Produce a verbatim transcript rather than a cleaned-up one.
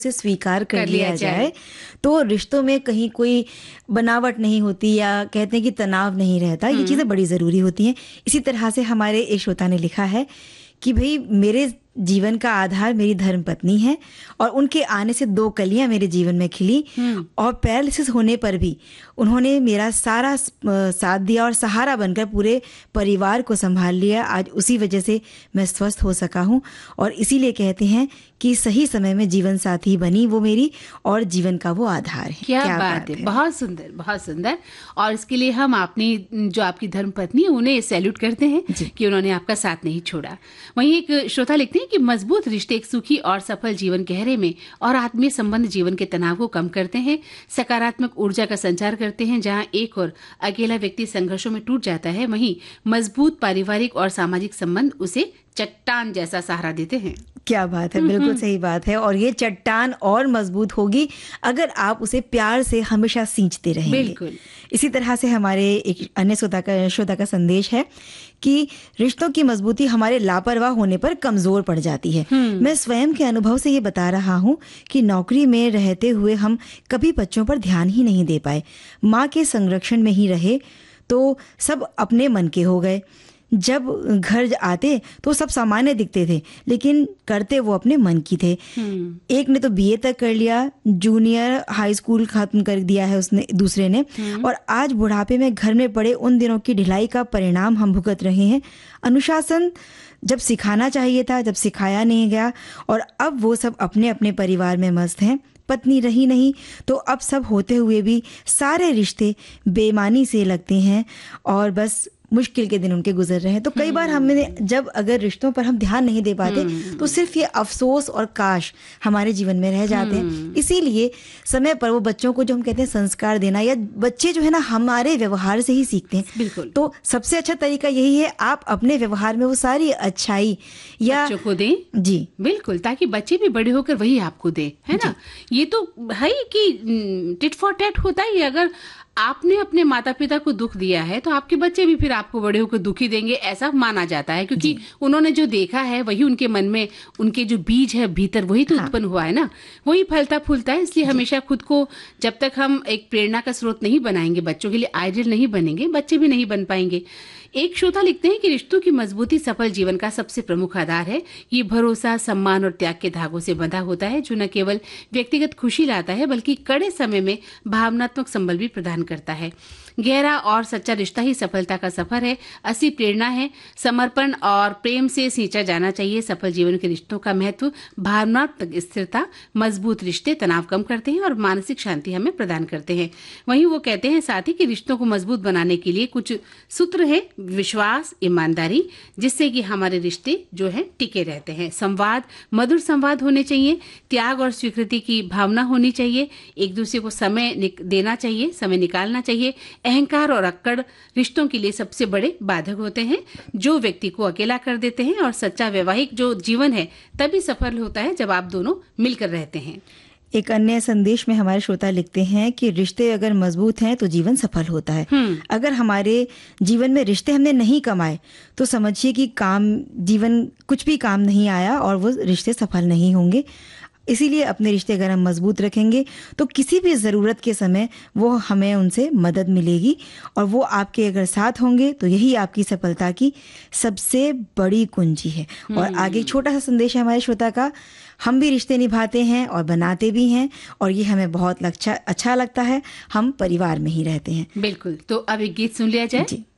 से स्वीकार कर कर लिया लिया जाए जाए। तो रिश्तों में कहीं कोई बनावट नहीं होती या कहते हैं कि तनाव नहीं रहता। ये चीज़ें बड़ी ज़रूरी होती हैं। इसी तरह से हमारे एक श्रोता ने लिखा है कि भई मेरे जीवन का आधार मेरी धर्मपत्नी है और उनके आने से दो कलियां मेरे जीवन में खिली और पैरालिसिस होने पर भी उन्होंने मेरा सारा स- अ, साथ दिया और सहारा बनकर पूरे परिवार को संभाल लिया। आज उसी वजह से मैं स्वस्थ हो सका हूँ और इसीलिए कहते हैं कि सही समय में जीवन साथी बनी वो मेरी और जीवन का वो आधार है। क्या, बात है, बहुत सुंदर, बहुत सुंदर। और इसके लिए हम अपनी जो आपकी धर्मपत्नी है उन्हें सैल्यूट करते हैं कि उन्होंने आपका साथ नहीं छोड़ा। वहीं एक श्रोता लिखते हैं कि मजबूत रिश्ते एक सुखी और सफल जीवन गहरे में और आत्मीय संबंध जीवन के तनाव को कम करते हैं, सकारात्मक ऊर्जा का संचार करते हैं। जहां एक और अकेला व्यक्ति संघर्षों में टूट जाता है, वहीं मजबूत पारिवारिक और सामाजिक संबंध उसे चट्टान जैसा सहारा देते हैं। क्या बात है, बिल्कुल सही बात है। और ये चट्टान और मजबूत होगी अगर आप उसे प्यार से हमेशा सींचते रहेंगे। बिल्कुल। इसी तरह से हमारे एक अन्य श्रोता का श्रोता का संदेश है कि रिश्तों की मजबूती हमारे लापरवाह होने पर कमजोर पड़ जाती है। मैं स्वयं के अनुभव से ये बता रहा हूँ कि नौकरी में रहते हुए हम कभी बच्चों पर ध्यान ही नहीं दे पाए। माँ के संरक्षण में ही रहे तो सब अपने मन के हो गए। जब घर आते तो सब सामान्य दिखते थे लेकिन करते वो अपने मन की थे। एक ने तो बीए तक कर लिया, जूनियर हाई स्कूल खत्म कर दिया है उसने, दूसरे ने, और आज बुढ़ापे में घर में पड़े उन दिनों की ढिलाई का परिणाम हम भुगत रहे हैं। अनुशासन जब सिखाना चाहिए था, जब सिखाया नहीं गया, और अब वो सब अपने अपने परिवार में मस्त हैं। पत्नी रही नहीं तो अब सब होते हुए भी सारे रिश्ते बेईमानी से लगते हैं और बस मुश्किल के दिन उनके गुजर रहे हैं। तो कई बार हमने जब अगर रिश्तों पर हम ध्यान नहीं दे पाते तो सिर्फ ये अफसोस और काश हमारे जीवन में रह जाते हैं। इसीलिए समय पर वो बच्चों को जो हम कहते हैं संस्कार देना, या बच्चे जो है ना हमारे व्यवहार से ही सीखते हैं। बिल्कुल। तो सबसे अच्छा तरीका यही है, आप अपने व्यवहार में वो सारी अच्छाई या बच्चों को दें। जी बिल्कुल, ताकि बच्चे भी बड़े होकर वही आपको दे, है ना। ये तो है ही कि टिट फॉर टैट होता ही है। अगर आपने अपने माता पिता को दुख दिया है तो आपके बच्चे भी फिर आपको बड़े होकर दुखी देंगे, ऐसा माना जाता है। क्योंकि उन्होंने जो देखा है वही उनके मन में, उनके जो बीज है भीतर वही तो उत्पन्न हुआ है ना, वही फलता फूलता है। इसलिए हमेशा खुद को जब तक हम एक प्रेरणा का स्रोत नहीं बनाएंगे, बच्चों के लिए आइडियल नहीं बनेंगे, बच्चे भी नहीं बन पाएंगे। एक श्रोता लिखते हैं कि रिश्तों की मजबूती सफल जीवन का सबसे प्रमुख आधार है। ये भरोसा, सम्मान और त्याग के धागों से बंधा होता है, जो न केवल व्यक्तिगत खुशी लाता है बल्कि कड़े समय में भावनात्मक संबल भी प्रदान करता है। गहरा और सच्चा रिश्ता ही सफलता का सफर है, असली प्रेरणा है। समर्पण और प्रेम से सींचा जाना चाहिए। सफल जीवन के रिश्तों का महत्व भावनात्मक स्थिरता। मजबूत रिश्ते तनाव कम करते हैं और मानसिक शांति हमें प्रदान करते हैं। वहीं वो कहते हैं साथ ही कि रिश्तों को मजबूत बनाने के लिए कुछ सूत्र है: विश्वास, ईमानदारी, जिससे कि हमारे रिश्ते जो है टिके रहते हैं। संवाद, मधुर संवाद होने चाहिए। त्याग और स्वीकृति की भावना होनी चाहिए। एक दूसरे को समय निक- देना चाहिए, समय निकालना चाहिए। अहंकार और अक्कड़ रिश्तों के लिए सबसे बड़े बाधक होते हैं, जो व्यक्ति को अकेला कर देते हैं। और सच्चा वैवाहिक जो जीवन है तभी सफल होता है जब आप दोनों मिलकर रहते हैं। एक अन्य संदेश में हमारे श्रोता लिखते हैं कि रिश्ते अगर मजबूत हैं तो जीवन सफल होता है। अगर हमारे जीवन में रिश्ते हमने नहीं कमाए तो समझिए कि काम जीवन कुछ भी काम नहीं आया और वो रिश्ते सफल नहीं होंगे। इसीलिए अपने रिश्ते अगर हम मजबूत रखेंगे तो किसी भी ज़रूरत के समय वो हमें उनसे मदद मिलेगी और वो आपके अगर साथ होंगे तो यही आपकी सफलता की सबसे बड़ी कुंजी है। और आगे एक छोटा सा संदेश है हमारे श्रोता का: हम भी रिश्ते निभाते हैं और बनाते भी हैं और ये हमें बहुत अच्छा अच्छा लगता है। हम परिवार में ही रहते हैं। बिल्कुल। तो अब एक गीत सुन लिया जाए। जी।